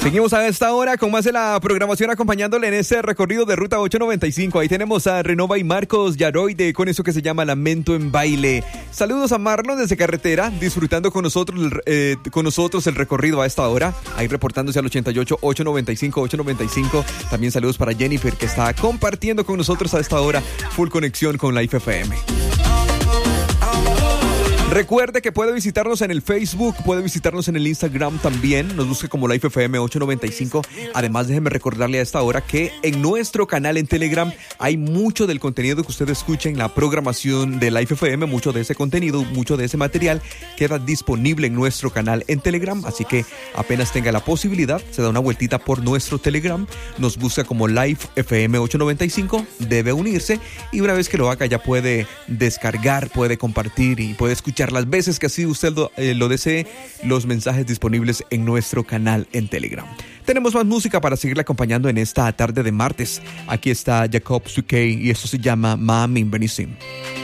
Seguimos a esta hora con más de la programación acompañándole en este recorrido de Ruta 895. Ahí tenemos a Renova y Marcos Yaroide con eso que se llama Lamento en Baile. Saludos a Marlon desde carretera, disfrutando con nosotros el recorrido a esta hora. Ahí reportándose al 88 895 895. También saludos para Jennifer que está compartiendo con nosotros a esta hora full conexión con Life FM. Recuerde que puede visitarnos en el Facebook, puede visitarnos en el Instagram también. Nos busque como Life FM 895. Además, déjeme recordarle a esta hora que en nuestro canal en Telegram hay mucho del contenido que usted escucha en la programación de Life FM. Mucho de ese contenido, mucho de ese material queda disponible en nuestro canal en Telegram. Así que apenas tenga la posibilidad, se da una vueltita por nuestro Telegram. Nos busca como Life FM 895. Debe unirse y una vez que lo haga ya puede descargar, puede compartir y puede escuchar las veces que así usted lo desee los mensajes disponibles en nuestro canal en Telegram. Tenemos más música para seguirle acompañando en esta tarde de martes. Aquí está Jacob Suquet y esto se llama Mami Benissim.